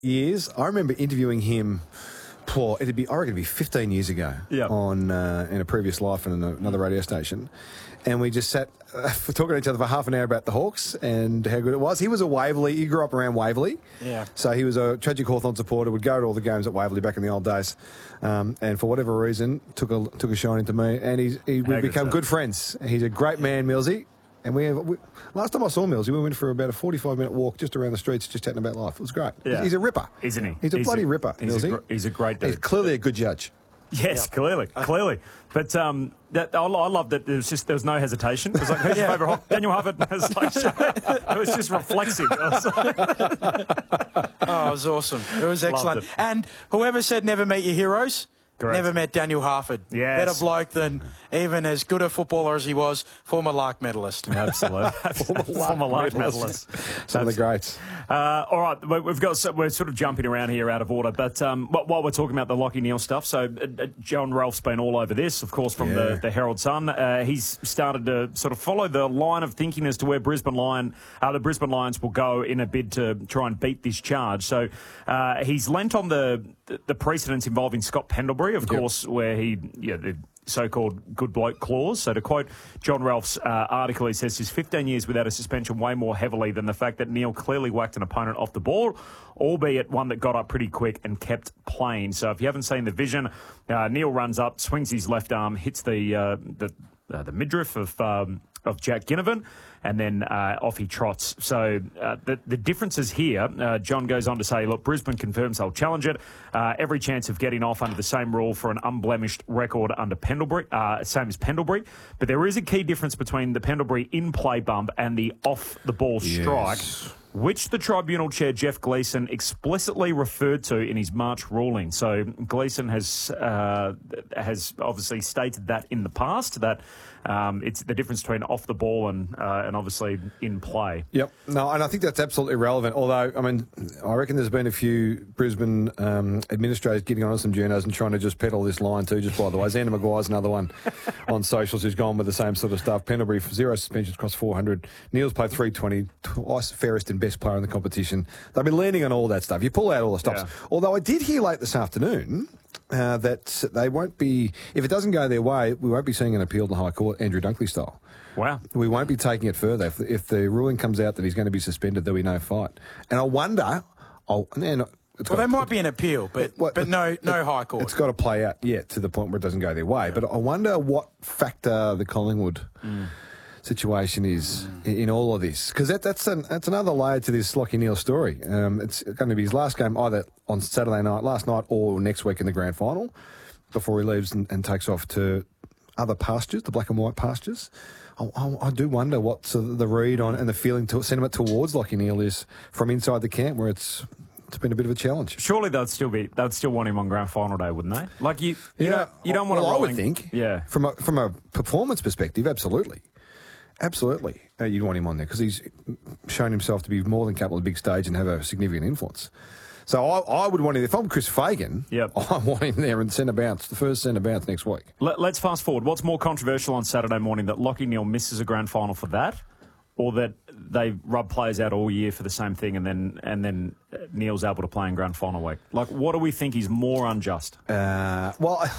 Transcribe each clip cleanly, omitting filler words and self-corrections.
years. I remember interviewing him. I reckon it'd be 15 years ago on in a previous life in another radio station. And we just sat talking to each other for half an hour about the Hawks and how good it was. He was a Waverley. He grew up around Waverley. Yeah. So he was a tragic Hawthorn supporter, would go to all the games at Waverley back in the old days. And for whatever reason, took a shine to me. And we've become good friends. He's a great man, Millsy. And last time I saw Millsy, we went for about a 45-minute walk just around the streets, just chatting about life. It was great. Yeah. He's a ripper. Isn't he? He's a bloody ripper, Millsy. He's a great dude. He's clearly a good judge. Yes, clearly. But I love that there was no hesitation. It was like, who's your favourite Hawk? Daniel Harford. It was just reflexive. It was awesome. It was excellent. And whoever said never meet your heroes, never met Daniel Harford. Yes. Better bloke than even as good a footballer as he was, former Lark medalist. Absolutely. former Lark medalist. Some of the greats. All right, we're sort of jumping around here out of order, but while we're talking about the Lachie Neale stuff, so John Ralph's been all over this, of course, from the Herald Sun. He's started to sort of follow the line of thinking as to where the Brisbane Lions will go in a bid to try and beat this charge. So he's lent on the precedents involving Scott Pendlebury, of course, where the so-called good bloke clause. So to quote John Ralph's article, he says his 15 years without a suspension weigh more heavily than the fact that Neale clearly whacked an opponent off the ball, albeit one that got up pretty quick and kept playing. So if you haven't seen the vision, Neale runs up, swings his left arm, hits the midriff of Jack Ginnivan, and then off he trots. So the differences here, John goes on to say, look, Brisbane confirms they'll challenge it. Every chance of getting off under the same rule for an unblemished record under Pendlebury, same as Pendlebury. But there is a key difference between the Pendlebury in-play bump and the off-the-ball strike, which the tribunal chair, Jeff Gleeson, explicitly referred to in his March ruling. So Gleeson has obviously stated that in the past, that it's the difference between off the ball and obviously in play. Yep. No, and I think that's absolutely relevant. Although, I mean, I reckon there's been a few Brisbane administrators getting on some journos and trying to just peddle this line too, just by the way. Xander Maguire's another one on socials who's gone with the same sort of stuff. Pendlebury, 0 suspensions across 400. Neale's played 320, twice fairest and best player in the competition. They've been leaning on all that stuff. You pull out all the stops. Yeah. Although I did hear late this afternoon that they won't be, if it doesn't go their way, we won't be seeing an appeal to the High Court, Andrew Dunkley style. Wow. We won't be taking it further. If the ruling comes out that he's going to be suspended, there'll be no fight. And I wonder... there might be an appeal, but no High Court. It's got to play out, to the point where it doesn't go their way. But I wonder what factor the Collingwood situation is in all of this. Because that's another layer to this Lachie Neale story. It's going to be his last game either on Saturday night, last night, or next week in the grand final before he leaves and takes off to other pastures, the black and white pastures. I do wonder what the read on and the feeling sentiment towards Lachie Neale is from inside the camp, where it's been a bit of a challenge. Surely they'd still want him on grand final day, wouldn't they? Like you don't want to. I would think, from a performance perspective, absolutely. You'd want him on there because he's shown himself to be more than capable of the big stage and have a significant influence. So I would want him, if I'm Chris Fagan, I want him there in the first centre bounce next week. Let's fast forward. What's more controversial on Saturday morning, that Lachie Neale misses a grand final for that, or that they rub players out all year for the same thing and then Neale's able to play in grand final week? Like, what do we think is more unjust? But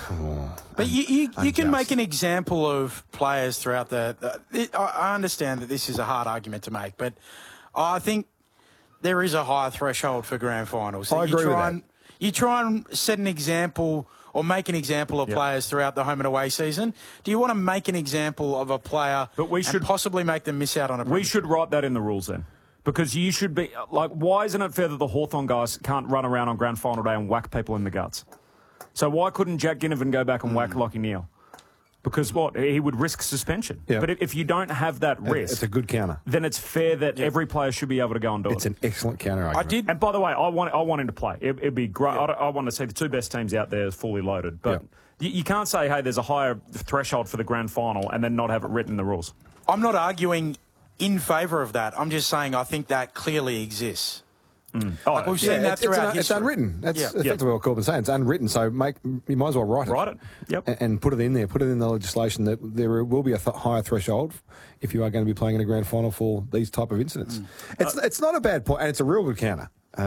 you can make an example of players throughout I understand that this is a hard argument to make, but I think there is a higher threshold for grand finals. I agree with that. You try and set an example or make an example of players throughout the home and away season. Do you want to make an example of a player and possibly make them miss out on a premiership? We should write that in the rules then. Because you should be... Like, why isn't it fair that the Hawthorn guys can't run around on grand final day and whack people in the guts? So why couldn't Jack Ginnivan go back and whack Lachie Neale? Because he would risk suspension. Yeah. But if you don't have that risk... It's a good counter. Then it's fair that every player should be able to go and do it. It's an excellent counter argument. And by the way, I want him to play. It'd be great. Yeah. I want to see the two best teams out there fully loaded. But you can't say, hey, there's a higher threshold for the grand final and then not have it written in the rules. I'm not arguing in favour of that. I'm just saying I think that clearly exists. We've seen that throughout history. It's unwritten. That's effectively what Corbyn's saying. It's unwritten, so you might as well write it. Write it. Yep. And put it in there. Put it in the legislation that there will be a higher threshold if you are going to be playing in a grand final for these type of incidents. It's not a bad point, and it's a real good counter.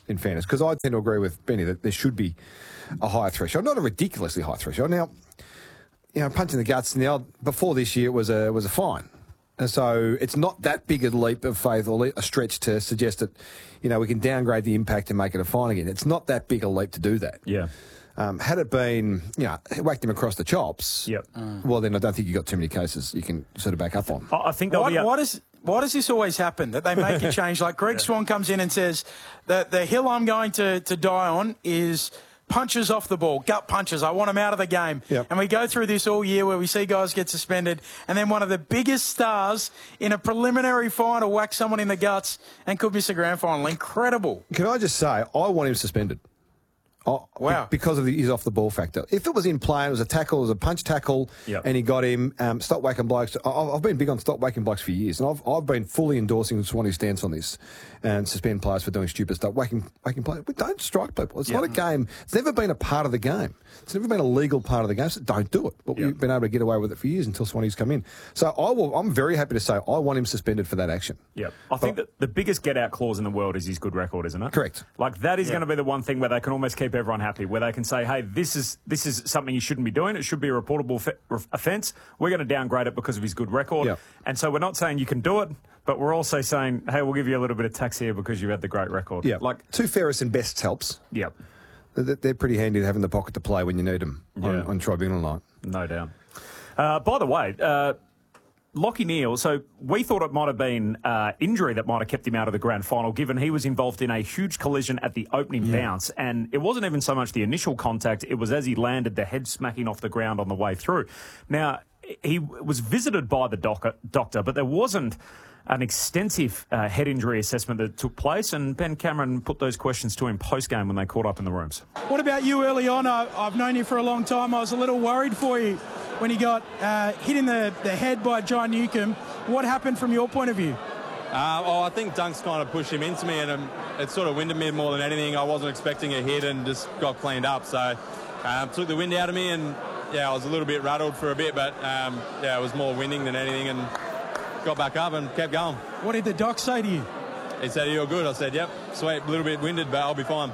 in fairness, because I tend to agree with Benny that there should be a higher threshold, not a ridiculously high threshold. Now, punching the guts. Now, before this year, it was a fine. And so it's not that big a leap of faith or a stretch to suggest that, we can downgrade the impact and make it a fine again. It's not that big a leap to do that. Yeah. Had it been, whacked him across the chops, well, then I don't think you've got too many cases you can sort of back up on. I think why does this always happen, that they make a change? Like Greg Swan comes in and says that the hill I'm going to die on is punches off the ball, gut punches. I want them out of the game. Yep. And we go through this all year where we see guys get suspended, and then one of the biggest stars in a preliminary final whacks someone in the guts and could miss a grand final. Incredible. Can I just say, I want him suspended. Oh, wow. Because of his off-the-ball factor. If it was in play, it was a tackle, it was a punch tackle, and he got him, stop whacking blokes. I've been big on stop whacking blokes for years, and I've been fully endorsing Swanee's stance on this, and suspend players for doing stupid stuff, whacking players. We don't strike people. It's not a game. It's never been a part of the game. It's never been a legal part of the game, so don't do it. But we've been able to get away with it for years until Swanee's come in. So I'm very happy to say I want him suspended for that action. Yeah, I think that the biggest get-out clause in the world is his good record, isn't it? Correct. Like, that is going to be the one thing where they can almost keep everyone happy, where they can say, hey, this is something you shouldn't be doing. It should be a reportable offence. We're going to downgrade it because of his good record. Yep. And so we're not saying you can do it, but we're also saying, hey, we'll give you a little bit of tax here because you had the great record. Yeah, like two fairest and best helps. Yep. They're pretty handy to have in the pocket to play when you need them on tribunal night. No doubt. By the way, Lachie Neale, so we thought it might have been injury that might have kept him out of the grand final, given he was involved in a huge collision at the opening bounce. And it wasn't even so much the initial contact, it was as he landed, the head smacking off the ground on the way through. Now, he was visited by the doctor, but there wasn't an extensive head injury assessment that took place, and Ben Cameron put those questions to him post-game when they caught up in the rooms. What about you early on? I've known you for a long time. I was a little worried for you when he got hit in the head by John Newcombe. What happened from your point of view? I think Dunks kind of pushed him into me, and it sort of winded me more than anything. I wasn't expecting a hit and just got cleaned up. So took the wind out of me, and I was a little bit rattled for a bit, but it was more winding than anything, and got back up and kept going. What did the doc say to you? He said, "You're good." I said, "Yep, sweet, a little bit winded, but I'll be fine."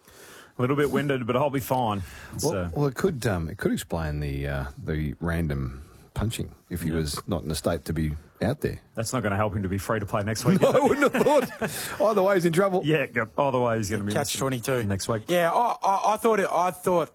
A little bit winded, but I'll be fine. Well, it could explain the random punching if he was not in a state to be out there. That's not going to help him to be free to play next week. No, I wouldn't have thought. Either way, he's in trouble. Yeah, either way, he's going to be catch-22 next week. Yeah, I thought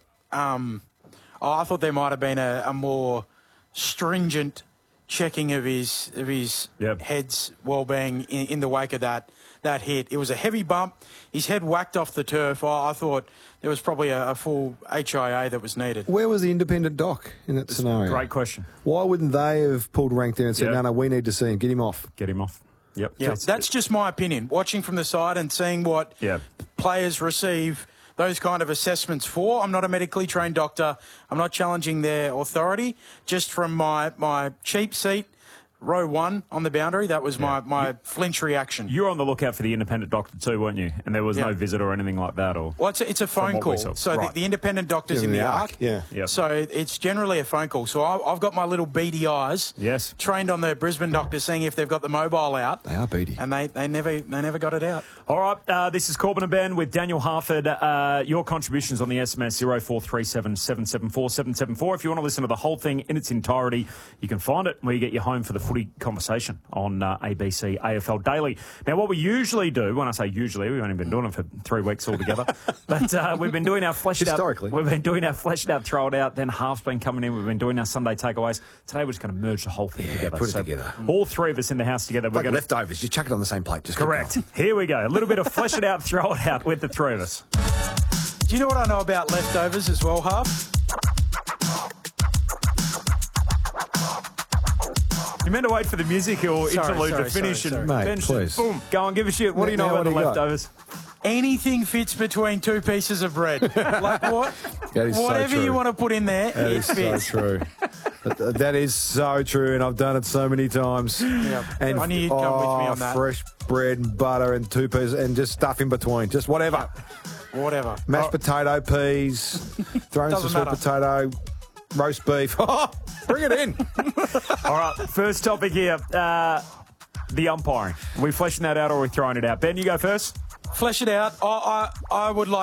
there might have been a more stringent checking of his head's well-being in the wake of that hit. It was a heavy bump. His head whacked off the turf. I thought there was probably a full HIA that was needed. Where was the independent doc in that scenario? Great question. Why wouldn't they have pulled rank down and said, no, we need to see him, get him off? Get him off. Yep. Yeah, that's just my opinion. Watching from the side and seeing what players receive those kind of assessments for. I'm not a medically trained doctor. I'm not challenging their authority. Just from my cheap seat, row 1 on the boundary, that was my flinch reaction. You were on the lookout for the independent doctor too, weren't you? And there was no visit or anything like that? Or well, it's a phone call. So the independent doctor's in the arc. Yeah. So it's generally a phone call. So I've got my little beady eyes trained on the Brisbane doctor, seeing if they've got the mobile out. They are beady. And they never got it out. All right, this is Corbin and Ben with Daniel Harford. Your contributions on the SMS 0437 774 774. If you want to listen to the whole thing in its entirety, you can find it where you get your home for the footy conversation on ABC AFL Daily. Now, what we usually do, when I say usually, we've only been doing it for 3 weeks altogether, but we've been doing our flesh it out. Historically. We've been doing our flesh it out, throw it out, then Half's been coming in. We've been doing our Sunday takeaways. Today, we're just going to merge the whole thing together. Put it together. All three of us in the house together. Like leftovers. You chuck it on the same plate. Just correct. Here we go. A little bit of flesh it out, throw it out with the three of us. Do you know what I know about leftovers as well, Half? You meant to wait for the music or interlude to finish and Mate, please. Boom, go on, give a shit. What do you know about the leftovers? Anything fits between 2 pieces of bread. Like what? That is whatever so true. you want to put in there, That it is fits. so true. That is so true, and I've done it so many times. Yep. And I knew you'd come with me on that. Fresh bread and butter and 2 pieces and just stuff in between. Just whatever. Whatever. Mashed potato, peas, throw in some sweet potato, roast beef. Bring it in. All right, first topic here. The umpiring. Are we fleshing that out or are we throwing it out? Ben, you go first. Flesh it out. I would like